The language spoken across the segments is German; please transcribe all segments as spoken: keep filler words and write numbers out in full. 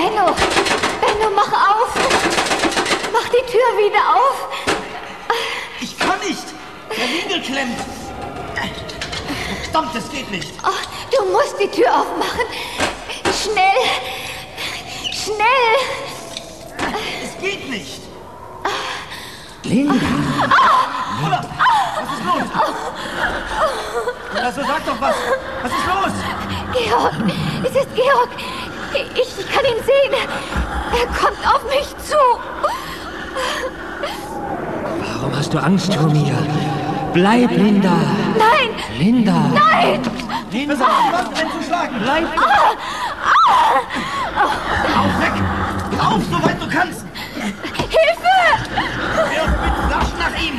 Benno! Benno, mach auf! Mach die Tür wieder auf! Ich kann nicht! Der Riegel klemmt! Verdammt, das geht nicht! Oh, du musst die Tür aufmachen! Schnell! Schnell! Es geht nicht! Linda! Ulla, was ist los? Also sag doch was! Was ist los? Georg! Es ist Georg! Ich, ich kann ihn sehen! Er kommt auf mich zu! Warum hast du Angst vor mir? Bleib, Linda! Nein! Linda! Nein! Linda! Versuch die Wand einzuschlagen! Bleib! Ah! Ah! Auf, weg! Auf, soweit du kannst! Hilfe! Georg, bitte, lasch nach ihm!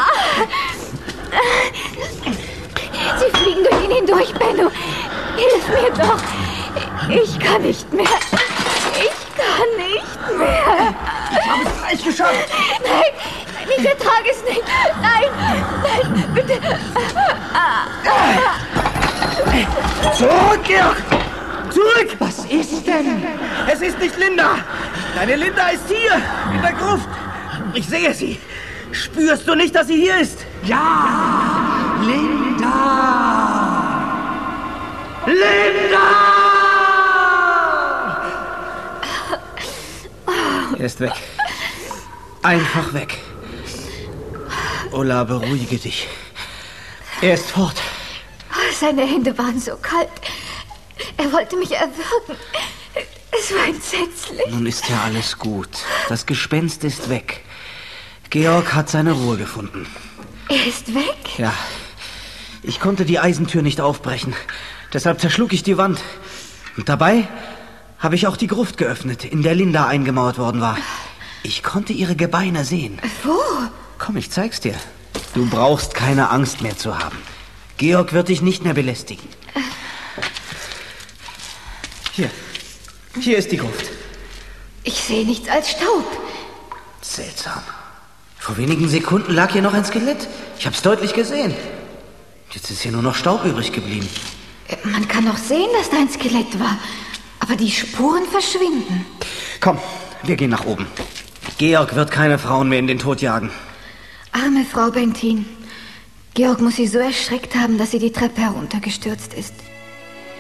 Sie fliegen durch ihn hindurch, Benno. Hilf mir doch. Ich kann nicht mehr. Ich kann nicht mehr. Ich habe es gleich geschafft! Nein, ich ertrage es nicht. Nein, nein, bitte. Zurück, Georg! Zurück! Was ist denn? Es ist nicht Linda! Deine Linda ist hier, in der Gruft! Ich sehe sie! Spürst du nicht, dass sie hier ist? Ja! Linda! Linda! Er ist weg. Einfach weg. Ulla, beruhige dich. Er ist fort. Seine Hände waren so kalt. Er wollte mich erwürgen. Es war entsetzlich. Nun ist ja alles gut. Das Gespenst ist weg. Georg hat seine Ruhe gefunden. Er ist weg? Ja. Ich konnte die Eisentür nicht aufbrechen. Deshalb zerschlug ich die Wand. Und dabei habe ich auch die Gruft geöffnet, in der Linda eingemauert worden war. Ich konnte ihre Gebeine sehen. Wo? Komm, ich zeig's dir. Du brauchst keine Angst mehr zu haben. Georg wird dich nicht mehr belästigen. Hier. Hier ist die Gruft. Ich sehe nichts als Staub. Seltsam. Vor wenigen Sekunden lag hier noch ein Skelett. Ich hab's deutlich gesehen. Jetzt ist hier nur noch Staub übrig geblieben. Man kann noch sehen, dass da ein Skelett war. Aber die Spuren verschwinden. Komm, wir gehen nach oben. Georg wird keine Frauen mehr in den Tod jagen. Arme Frau Bentin. Georg muss sie so erschreckt haben, dass sie die Treppe heruntergestürzt ist.